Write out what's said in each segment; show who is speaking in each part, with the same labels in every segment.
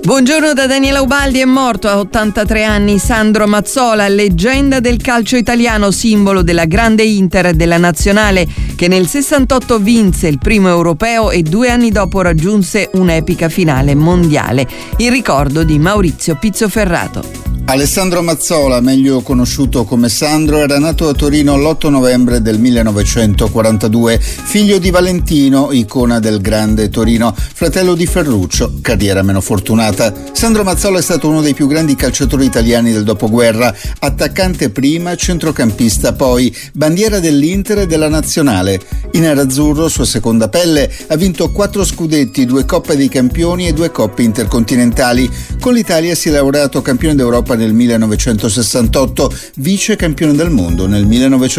Speaker 1: Buongiorno da Daniela Ubaldi. È morto a 83 anni Sandro Mazzola, leggenda del calcio italiano, simbolo della grande Inter e della nazionale, che nel 68 vinse il primo europeo e 2 anni dopo raggiunse un'epica finale mondiale. Il ricordo di Maurizio Pizzoferrato.
Speaker 2: Alessandro Mazzola, meglio conosciuto come Sandro, era nato a Torino l'8 novembre del 1942, figlio di Valentino, icona del grande Torino, fratello di Ferruccio, carriera meno fortunata. Sandro Mazzola è stato uno dei più grandi calciatori italiani del dopoguerra, attaccante prima, centrocampista poi, bandiera dell'Inter e della nazionale. In nerazzurro, sua seconda pelle, ha vinto 4 scudetti, 2 Coppe dei Campioni e 2 Coppe intercontinentali. Con l'Italia si è laureato campione d'Europa nel 1968, vice campione del mondo nel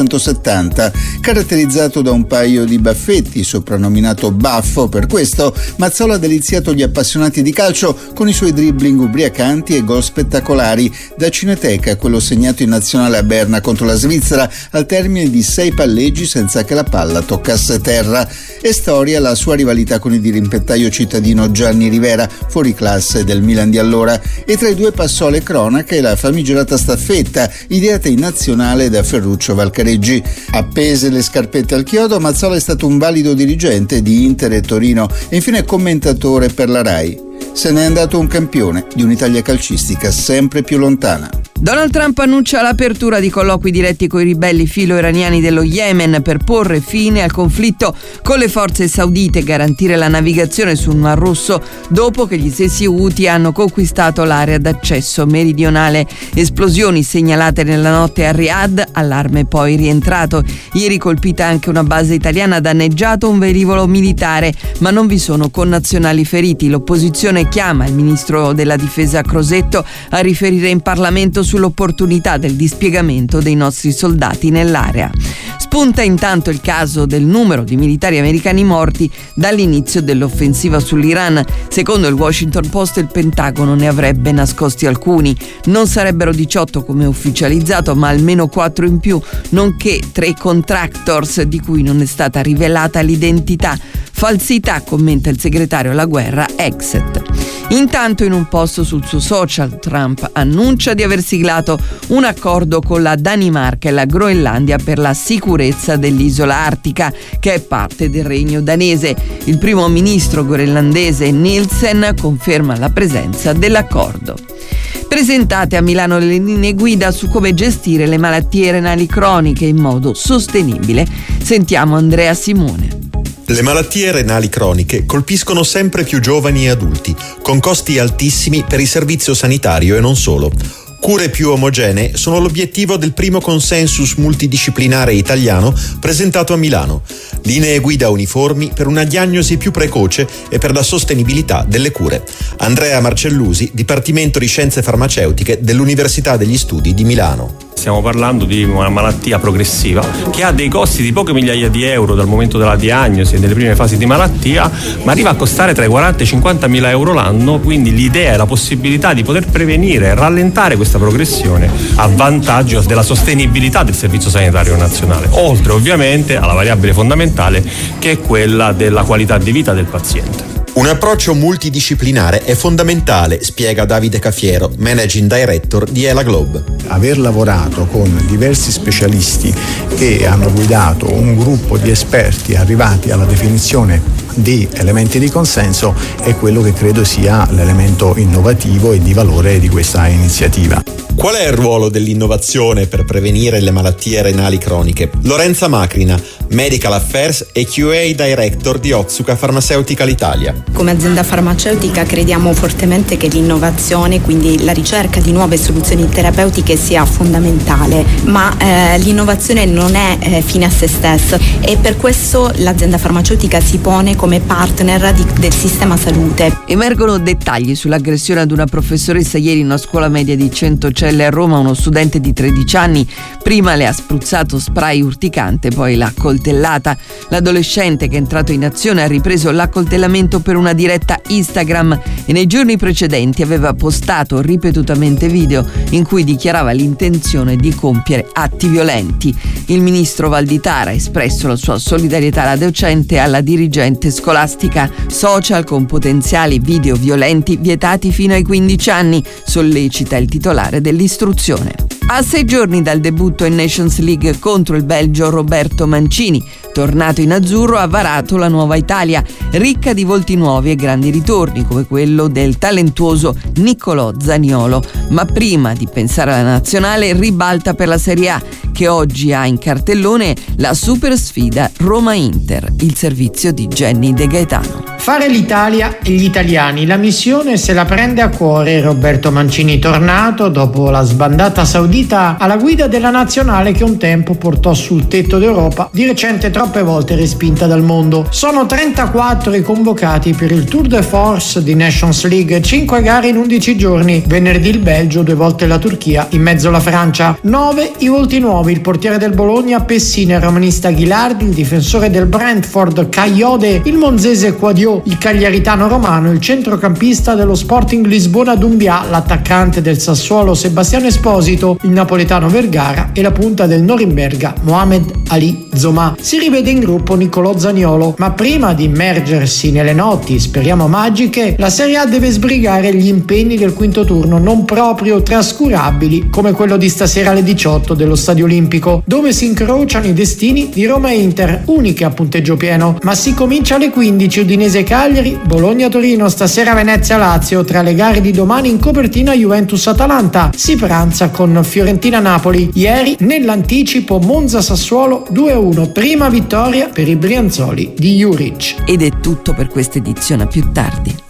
Speaker 2: 1970, caratterizzato da un paio di baffetti, soprannominato Baffo. Per questo Mazzola ha deliziato gli appassionati di calcio con i suoi dribbling ubriacanti e gol spettacolari, da Cineteca, quello segnato in nazionale a Berna contro la Svizzera al termine di 6 palleggi senza che la palla toccasse terra. E storia la sua rivalità con il dirimpettaio cittadino Gianni Rivera, fuoriclasse del Milan di allora, e tra i due passò alle cronache la famigerata staffetta ideata in nazionale da Ferruccio Valcareggi. Appese le scarpette al chiodo, Mazzola è stato un valido dirigente di Inter e Torino e infine commentatore per la Rai. Se n'è andato un campione di un'Italia calcistica sempre più lontana.
Speaker 1: Donald Trump annuncia l'apertura di colloqui diretti coi ribelli filo-iraniani dello Yemen per porre fine al conflitto con le forze saudite e garantire la navigazione sul Mar Rosso dopo che gli stessi Houthi hanno conquistato l'area d'accesso meridionale. Esplosioni segnalate nella notte a Riyadh, allarme poi rientrato. Ieri colpita anche una base italiana, danneggiato un velivolo militare, ma non vi sono connazionali feriti. L'opposizione chiama il ministro della difesa Crosetto a riferire in Parlamento sull'opportunità del dispiegamento dei nostri soldati nell'area. Spunta intanto il caso del numero di militari americani morti dall'inizio dell'offensiva sull'Iran. Secondo il Washington Post, il Pentagono ne avrebbe nascosti alcuni. Non sarebbero 18 come ufficializzato, ma almeno 4 in più, nonché 3 contractors di cui non è stata rivelata l'identità. Falsità, commenta il segretario alla guerra Exet. Intanto, in un post sul suo social, Trump annuncia di aver siglato un accordo con la Danimarca e la Groenlandia per la sicurezza dell'isola artica, che è parte del regno danese. Il primo ministro groenlandese Nielsen conferma la presenza dell'accordo. Presentate a Milano le linee guida su come gestire le malattie renali croniche in modo sostenibile. Sentiamo Andrea Simone.
Speaker 3: Le malattie renali croniche colpiscono sempre più giovani e adulti, con costi altissimi per il servizio sanitario e non solo. Cure più omogenee sono l'obiettivo del primo consensus multidisciplinare italiano presentato a Milano. Linee guida uniformi per una diagnosi più precoce e per la sostenibilità delle cure. Andrea Marcellusi, Dipartimento di Scienze Farmaceutiche dell'Università degli Studi di Milano.
Speaker 4: Stiamo parlando di una malattia progressiva che ha dei costi di poche migliaia di euro dal momento della diagnosi e delle prime fasi di malattia, ma arriva a costare tra i 40 e i 50 mila euro l'anno. Quindi l'idea è la possibilità di poter prevenire e rallentare questa progressione a vantaggio della sostenibilità del Servizio Sanitario Nazionale, oltre ovviamente alla variabile fondamentale che è quella della qualità di vita del paziente.
Speaker 3: Un approccio multidisciplinare è fondamentale, spiega Davide Cafiero, Managing Director di Ela Globe.
Speaker 5: Aver lavorato con diversi specialisti che hanno guidato un gruppo di esperti arrivati alla definizione di elementi di consenso è quello che credo sia l'elemento innovativo e di valore di questa iniziativa.
Speaker 3: Qual è il ruolo dell'innovazione per prevenire le malattie renali croniche? Lorenza Macrina, Medical Affairs e QA Director di Otsuka Pharmaceutical Italia.
Speaker 6: Come azienda farmaceutica crediamo fortemente che l'innovazione, quindi la ricerca di nuove soluzioni terapeutiche, sia fondamentale, ma l'innovazione non è fine a se stessa e per questo l'azienda farmaceutica si pone come partner del sistema salute.
Speaker 1: Emergono dettagli sull'aggressione ad una professoressa ieri in una scuola media di Centocelle a Roma. Uno studente di 13 anni prima le ha spruzzato spray urticante, poi l'ha coltellata. L'adolescente, che è entrato in azione, ha ripreso l'accoltellamento per una diretta Instagram e nei giorni precedenti aveva postato ripetutamente video in cui dichiarava l'intenzione di compiere atti violenti. Il ministro Valditara ha espresso la sua solidarietà alla docente e alla dirigente scolastica, social con potenziali video violenti vietati fino ai 15 anni, sollecita il titolare dell'istruzione. A 6 giorni dal debutto in Nations League contro il Belgio, Roberto Mancini, tornato in azzurro, ha varato la nuova Italia, ricca di volti nuovi e grandi ritorni, come quello del talentuoso Niccolò Zaniolo. Ma prima di pensare alla nazionale, ribalta per la Serie A, che oggi ha in cartellone la super sfida Roma-Inter, il servizio di Jenny De Gaetano.
Speaker 7: Fare l'Italia e gli italiani, la missione se la prende a cuore Roberto Mancini, tornato dopo la sbandata saudita alla guida della nazionale che un tempo portò sul tetto d'Europa, di recente troppe volte respinta dal mondo. Sono 34 i convocati per il Tour de Force di Nations League, 5 gare in 11 giorni, venerdì il Belgio, 2 volte la Turchia, in mezzo la Francia. 9 i volti nuovi, il portiere del Bologna Pessina, il romanista Ghilardi, il difensore del Brentford Caiode, il monzese Quadio, il cagliaritano Romano, il centrocampista dello Sporting Lisbona Doumbia, l'attaccante del Sassuolo Sebastiano Esposito, il napoletano Vergara e la punta del Norimberga Mohamed Ali Zoma. Si rivede in gruppo Niccolò Zaniolo, ma prima di immergersi nelle notti, speriamo magiche, la Serie A deve sbrigare gli impegni del quinto turno non proprio trascurabili, come quello di stasera alle 18 dello Stadio Olimpico, dove si incrociano i destini di Roma e Inter, uniche a punteggio pieno. Ma si comincia alle 15, Udinese Cagliari, Bologna-Torino, stasera Venezia-Lazio, tra le gare di domani in copertina Juventus-Atalanta, si pranza con Fiorentina-Napoli. Ieri nell'anticipo Monza-Sassuolo 2-1, prima vittoria per i Brianzoli di Juric.
Speaker 1: Ed è tutto per questa edizione, a più tardi.